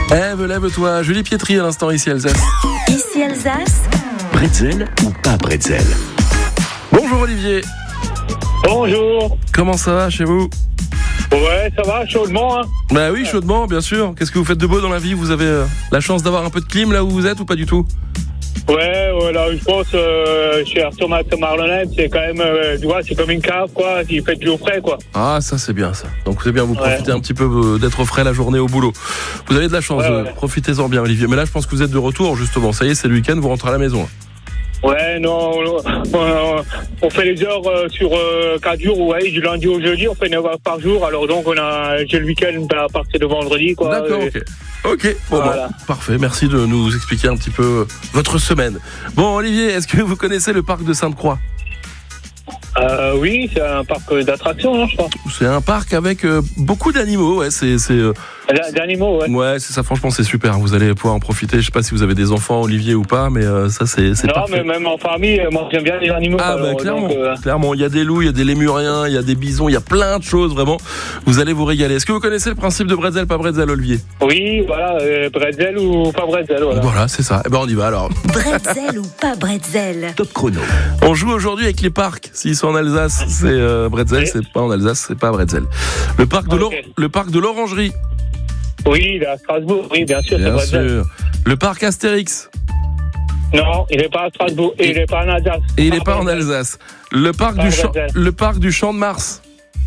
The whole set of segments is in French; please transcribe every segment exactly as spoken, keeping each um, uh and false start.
Ève, lève-toi. Julie Pietri à l'instant, ici Alsace. Ici Alsace. Bretzel ou pas bretzel? Bonjour Olivier. Bonjour. Comment ça va chez vous? Ouais, ça va, chaudement, hein. Bah oui, chaudement, bien sûr. Qu'est-ce que vous faites de beau dans la vie? Vous avez euh, la chance d'avoir un peu de clim là où vous êtes ou pas du tout? Ouais, voilà, je pense, euh, chez Arthur Marlonnette, c'est quand même, euh, tu vois, c'est comme une cave, quoi, il fait de l'eau frais, quoi. Ah, ça c'est bien ça. Donc c'est bien, vous Ouais. profitez un petit peu euh, d'être au frais la journée au boulot. Vous avez de la chance, Ouais, euh, ouais. profitez-en bien Olivier. Mais là je pense que vous êtes de retour justement. Ça y est, c'est le week-end, vous rentrez à la maison. Ouais, non, on, on, on fait les heures euh, sur euh, quatre jours, ouais, du lundi au jeudi, on fait neuf heures par jour, alors donc on a, j'ai le week-end à partir de vendredi, quoi. D'accord, et- ok. Ok, bon, Voilà. bon, parfait. Merci de nous expliquer un petit peu votre semaine. Bon Olivier, est-ce que vous connaissez le parc de Sainte-Croix? Euh, oui, c'est un parc d'attractions, hein, je crois. C'est un parc avec euh, beaucoup d'animaux, ouais, c'est... c'est euh, D'animaux, ouais. Ouais, c'est ça, franchement, c'est super. Vous allez pouvoir en profiter. Je sais pas si vous avez des enfants, Olivier, ou pas, mais euh, ça, c'est, c'est Non, parfait. mais même en famille, euh, moi j'aime bien les animaux. Ah, bah, alors, clairement. donc, euh, Clairement. Il y a des loups, il y a des lémuriens, il y a des bisons, il y a plein de choses, vraiment. Vous allez vous régaler. Est-ce que vous connaissez le principe de bretzel, pas bretzel, Olivier? Oui, voilà, euh, bretzel ou pas bretzel, voilà. Voilà, c'est ça. Eh ben, on y va, alors. Bretzel ou pas bretzel? Top chrono. On joue aujourd'hui avec les parcs. S'ils sont en Alsace, c'est euh, bretzel. Oui. C'est pas en Alsace, c'est pas bretzel. Le parc de, Ok. l'or- le parc de l'Orangerie. Oui, il est à Strasbourg, oui, bien sûr, c'est Bien bretzel. sûr. Le parc Astérix. Non, il n'est pas à Strasbourg et il n'est pas en Alsace. Et il n'est pas en Alsace. Le parc, Pas du champ, bretzel. le parc du Champ de Mars.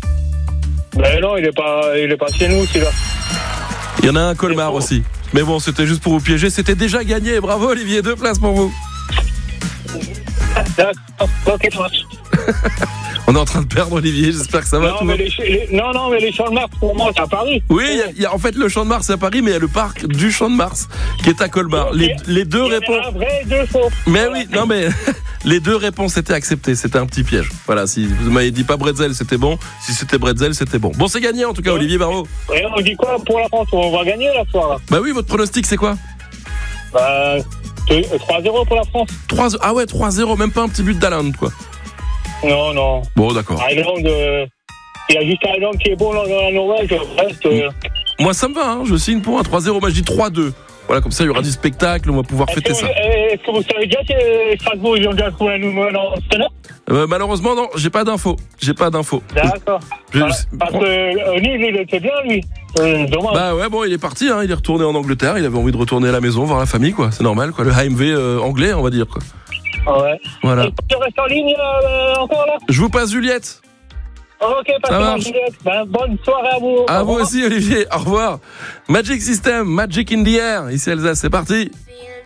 Ben non, il n'est pas, il est pas chez nous, celui-là. Il y en a un à Colmar C'est faux. aussi. Mais bon, c'était juste pour vous piéger. C'était déjà gagné. Bravo Olivier, deux places pour vous. D'accord, ok, ça marche. On est en train de perdre Olivier. J'espère que ça va. Non, tout mais va- les, ch- les- non, non, mais les Champs de Mars, pour moi, c'est à Paris. Oui, il y a- il y, a en fait le Champ de Mars c'est à Paris, mais il y a le parc du Champ de Mars qui est à Colmar. Les, les deux Il y en a réponses. un vrai et deux faux. Mais oui, non mais les deux réponses étaient acceptées. C'était un petit piège. Voilà, si vous m'avez dit pas bretzel, c'était bon. Si c'était bretzel, c'était bon. Bon, c'est gagné en tout cas, Olivier, bravo. Et on dit quoi pour la France? On va gagner la soirée. Bah oui, votre pronostic c'est quoi? Bah, deux- trois zéro pour la France. trois Ah ouais, trois zéro, même pas un petit but d'Haaland quoi. Non, non. Bon, d'accord. Ireland, euh, il y a juste Ireland qui est bon dans dans la Norvège. Le reste, euh, Moi ça me va, hein. Je signe pour un trois zéro. Moi je dis trois deux. Voilà, comme ça il y aura du spectacle, on va pouvoir Est-ce fêter que, ça. vous, euh, est-ce que vous savez déjà que Strasbourg, ils ont déjà trouvé un nouveau entraîneur? Euh, malheureusement non, j'ai pas d'infos. J'ai pas d'infos. D'accord. Je- Voilà. Parce que euh, Nîmes, il était bien, lui. Euh, dommage. Bah ouais, bon, il est parti, hein. Il est retourné en Angleterre. Il avait envie de retourner à la maison, voir la famille, quoi. C'est normal, quoi. Le H M V euh, anglais, on va dire, quoi. Ouais. Voilà. Et tu restes en ligne euh, encore là? Je vous passe Juliette. Ok, pas Ça de marche. Juliette. Ben, bonne soirée à vous. À Au vous revoir. aussi, Olivier. Au revoir. Magic System, Magic in the Air. Ici Elsa, c'est parti. Feel